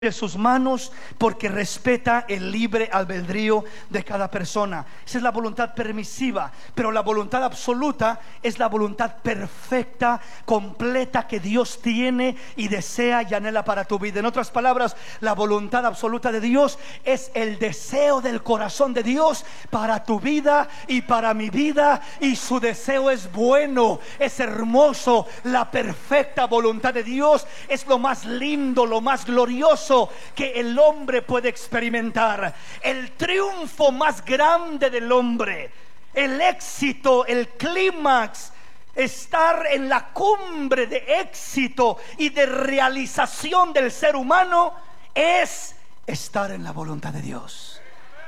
de sus manos, porque respeta el libre albedrío de cada persona. Esa es la voluntad permisiva, pero la voluntad absoluta es la voluntad perfecta, completa, que Dios tiene y desea y anhela para tu vida. En otras palabras, la voluntad absoluta de Dios es el deseo del corazón de Dios para tu vida y para mi vida, y su deseo es bueno, es hermoso. La perfecta voluntad de Dios es lo más lindo, lo más glorioso que el hombre puede experimentar. El triunfo más grande del hombre, el éxito, el clímax, estar en la cumbre de éxito y de realización del ser humano, es estar en la voluntad de Dios.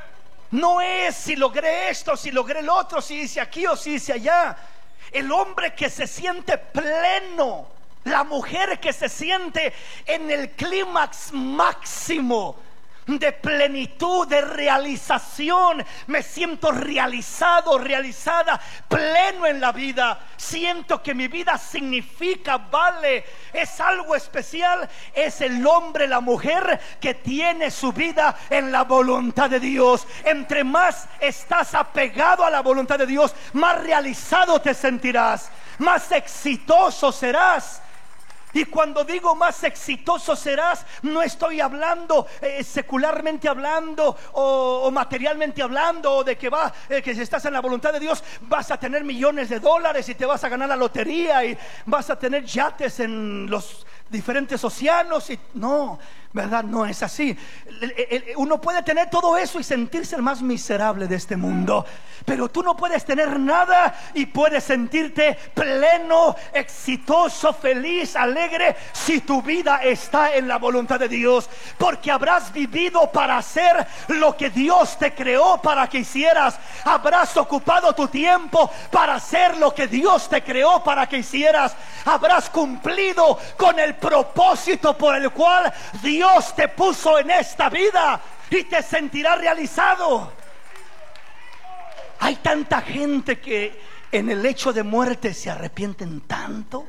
No es si logré esto, si logré lo otro, si hice aquí o si hice allá. El hombre que se siente pleno, la mujer que se siente en el clímax máximo de plenitud, de realización. Me siento realizado, realizada, pleno en la vida. Siento que mi vida significa, vale, es algo especial. Es el hombre, la mujer que tiene su vida en la voluntad de Dios. Entre más estás apegado a la voluntad de Dios, más realizado te sentirás, más exitoso serás. Y cuando digo más exitoso serás, no estoy hablando secularmente hablando o materialmente hablando, o de que que si estás en la voluntad de Dios vas a tener millones de dólares y te vas a ganar la lotería y vas a tener yates en los diferentes océanos. Y no, ¿verdad? No es así. Uno puede tener todo eso y sentirse el más miserable de este mundo, pero tú no puedes tener nada y puedes sentirte pleno, exitoso, feliz, alegre, si tu vida está en la voluntad de Dios, porque habrás vivido para hacer lo que Dios te creó para que hicieras. Habrás ocupado tu tiempo para hacer lo que Dios te creó para que hicieras. Habrás cumplido con el propósito por el cual Dios te puso en esta vida, y te sentirás realizado. Hay tanta gente que en el hecho de muerte se arrepienten tanto,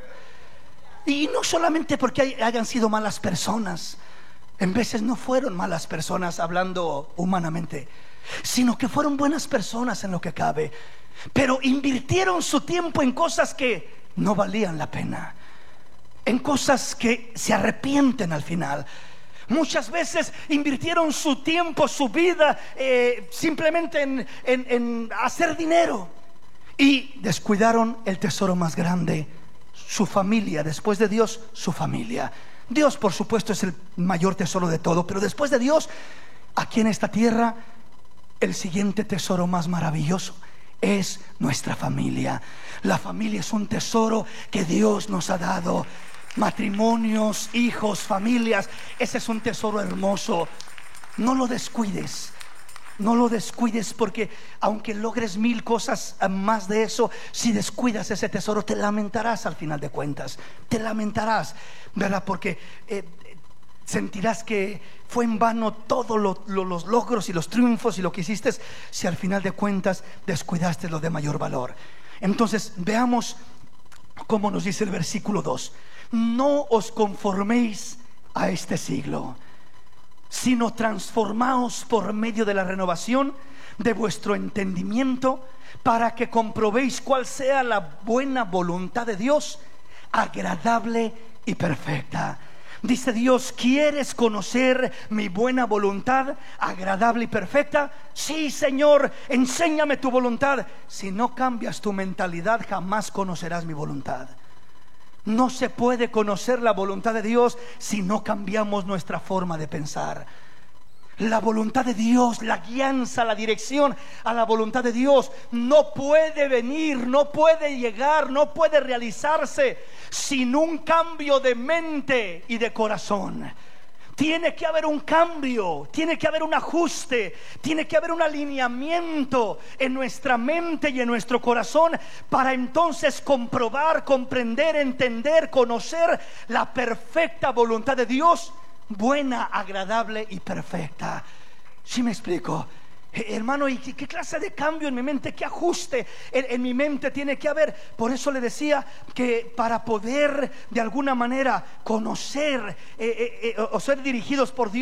y no solamente porque hayan sido malas personas. En veces no fueron malas personas hablando humanamente, sino que fueron buenas personas en lo que cabe, pero invirtieron su tiempo en cosas que no valían la pena, en cosas que se arrepienten al final. Muchas veces invirtieron su tiempo, su vida, simplemente en hacer dinero, y descuidaron el tesoro más grande, su familia. Después de Dios, su familia. Dios, por supuesto, es el mayor tesoro de todo, pero después de Dios, aquí en esta tierra, el siguiente tesoro más maravilloso es nuestra familia. La familia es un tesoro que Dios nos ha dado. Matrimonios, hijos, familias, ese es un tesoro hermoso. No lo descuides. No lo descuides, porque aunque logres 1000 cosas más de eso, si descuidas ese tesoro, te lamentarás al final de cuentas. Te lamentarás, ¿verdad? Porque sentirás que fue en vano todos los logros y los triunfos y lo que hiciste, si al final de cuentas descuidaste lo de mayor valor. Entonces veamos cómo nos dice el versículo 2: no os conforméis a este siglo, sino transformaos por medio de la renovación de vuestro entendimiento, para que comprobéis cuál sea la buena voluntad de Dios, agradable y perfecta. Dice Dios: ¿quieres conocer mi buena voluntad, agradable y perfecta? Sí, Señor, enséñame tu voluntad. Si no cambias tu mentalidad, jamás conocerás mi voluntad. No se puede conocer la voluntad de Dios si no cambiamos nuestra forma de pensar. La voluntad de Dios, la guianza, la dirección a la voluntad de Dios no puede venir, no puede llegar, no puede realizarse sin un cambio de mente y de corazón. Tiene que haber un cambio, tiene que haber un ajuste, tiene que haber un alineamiento en nuestra mente y en nuestro corazón, para entonces comprobar, comprender, entender, conocer la perfecta voluntad de Dios, buena, agradable y perfecta. ¿Sí me explico? Hermano, ¿y qué clase de cambio en mi mente? ¿Qué ajuste en mi mente tiene que haber? Por eso le decía que para poder de alguna manera conocer o ser dirigidos por Dios,